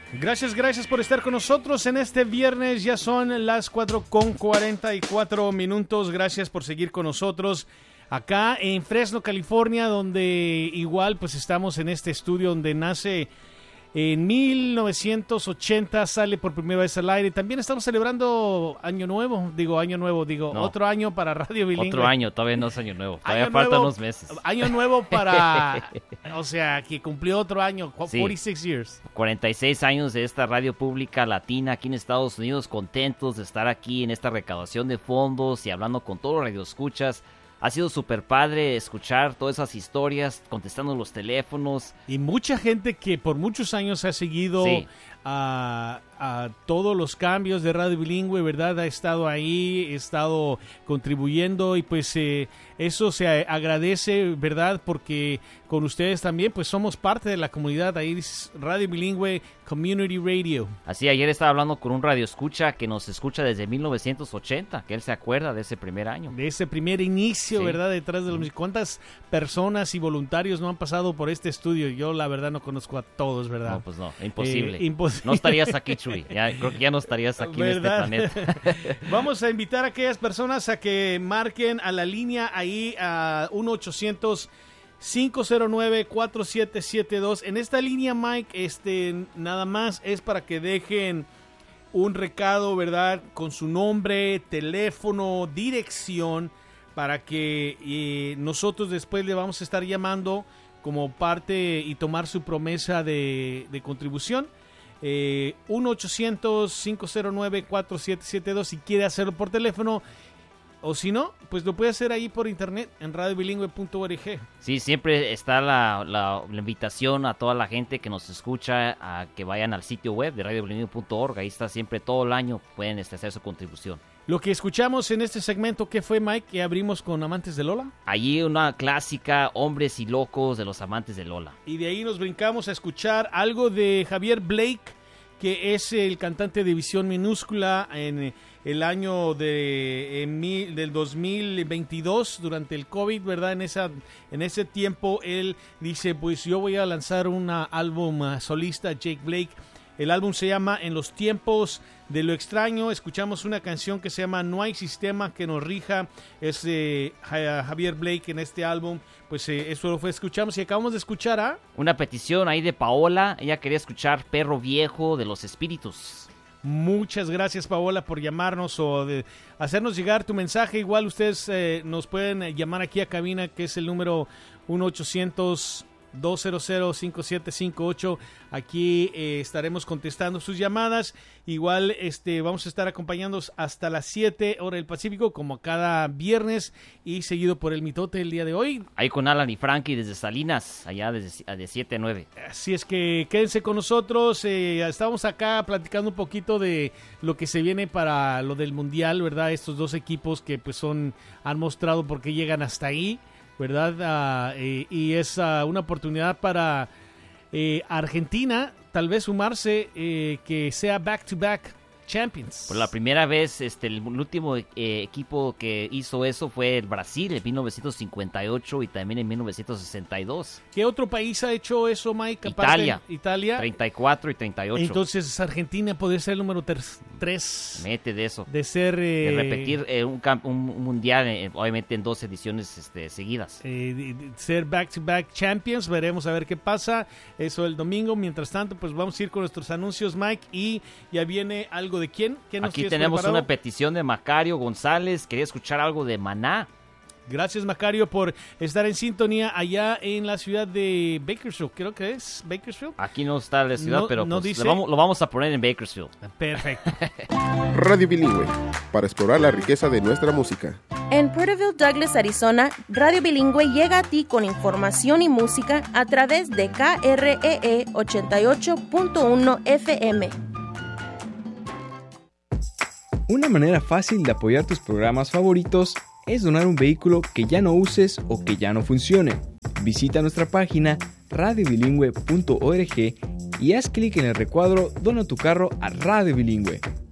Gracias por estar con nosotros en este viernes. Ya son las 4:44. Gracias por seguir con nosotros acá en Fresno, California, donde igual pues estamos en este estudio donde nace en 1980, sale por primera vez al aire. También estamos celebrando otro año para Radio Bilingüe. Otro año, todavía no es año nuevo, todavía faltan unos meses. Año nuevo para, o sea, que cumplió otro año, 46 years. 46 años de esta radio pública latina aquí en Estados Unidos, contentos de estar aquí en esta recaudación de fondos y hablando con todos los radioescuchas. Ha sido súper padre escuchar todas esas historias, contestando los teléfonos. Y mucha gente que por muchos años ha seguido a todos los cambios de Radio Bilingüe, ¿verdad? Ha estado ahí, ha estado contribuyendo y pues eso se agradece, ¿verdad? Porque con ustedes también pues somos parte de la comunidad. Ahí dice Radio Bilingüe Community Radio. Así, ayer estaba hablando con un radioescucha que nos escucha desde 1980, que él se acuerda de ese primer año. De ese primer inicio, ¿verdad? Detrás de la música. ¿Cuántas personas y voluntarios no han pasado por este estudio? Yo la verdad no conozco a todos, ¿verdad? No, pues no, imposible. No estarías aquí, Chuy. Creo que ya no estarías aquí, ¿verdad? En este planeta. Vamos a invitar a aquellas personas a que marquen a la línea ahí a 1-800-509-4772. En esta línea, Mike, nada más es para que dejen un recado, ¿verdad? Con su nombre, teléfono, dirección, para que nosotros después le vamos a estar llamando como parte y tomar su promesa de contribución. 1-800-509-4772 si quiere hacerlo por teléfono, o si no, pues lo puede hacer ahí por internet en radiobilingüe.org. Sí, siempre está la invitación a toda la gente que nos escucha a que vayan al sitio web de radiobilingüe.org. Ahí está siempre todo el año, pueden hacer su contribución. Lo que escuchamos en este segmento, ¿qué fue, Mike? Que abrimos con Amantes de Lola. Allí una clásica, Hombres y Locos, de los Amantes de Lola. Y de ahí nos brincamos a escuchar algo de Javier Blake, que es el cantante de Visión Minúscula en el año del 2022, durante el COVID, ¿verdad? En ese tiempo él dice, pues yo voy a lanzar un álbum solista, Jake Blake. El álbum se llama En los tiempos de lo extraño. Escuchamos una canción que se llama No hay sistema que nos rija. Es Javier Blake en este álbum. Pues eso lo escuchamos y acabamos de escuchar una petición ahí de Paola. Ella quería escuchar Perro Viejo de Los Espíritus. Muchas gracias, Paola, por llamarnos o de hacernos llegar tu mensaje. Igual ustedes nos pueden llamar aquí a cabina, que es el número 1-800-200-5758. Aquí estaremos contestando sus llamadas. Igual vamos a estar acompañándonos hasta las 7 hora del Pacífico, como cada viernes, y seguido por el mitote el día de hoy. Ahí con Alan y Frankie desde Salinas, allá de 7 a 9. Así es que quédense con nosotros. Estamos acá platicando un poquito de lo que se viene para lo del Mundial, ¿verdad? Estos dos equipos que pues han mostrado por qué llegan hasta ahí, ¿verdad? Y es una oportunidad para Argentina tal vez sumarse, que sea back-to-back champions. Por la primera vez, el último equipo que hizo eso fue el Brasil en 1958 y también en 1962. ¿Qué otro país ha hecho eso, Mike? Italia. Italia. 34 y 38. Entonces Argentina podría ser el número 3. Mete de eso. De ser... de repetir un mundial, obviamente en 2 ediciones seguidas. Ser back-to-back champions. Veremos a ver qué pasa. Eso el domingo. Mientras tanto, pues vamos a ir con nuestros anuncios, Mike. Y ya viene algo de quién. Aquí tenemos una petición de Macario González. Quería escuchar algo de Maná. Gracias, Macario, por estar en sintonía allá en la ciudad de Bakersfield. Creo que es Bakersfield. Aquí no está la ciudad, pero no pues lo vamos a poner en Bakersfield. Perfecto. Radio Bilingüe, para explorar la riqueza de nuestra música. En Porterville, Douglas, Arizona, Radio Bilingüe llega a ti con información y música a través de KREE 88.1 FM. Una manera fácil de apoyar tus programas favoritos es donar un vehículo que ya no uses o que ya no funcione. Visita nuestra página radiobilingüe.org y haz clic en el recuadro Dona tu carro a Radio Bilingüe.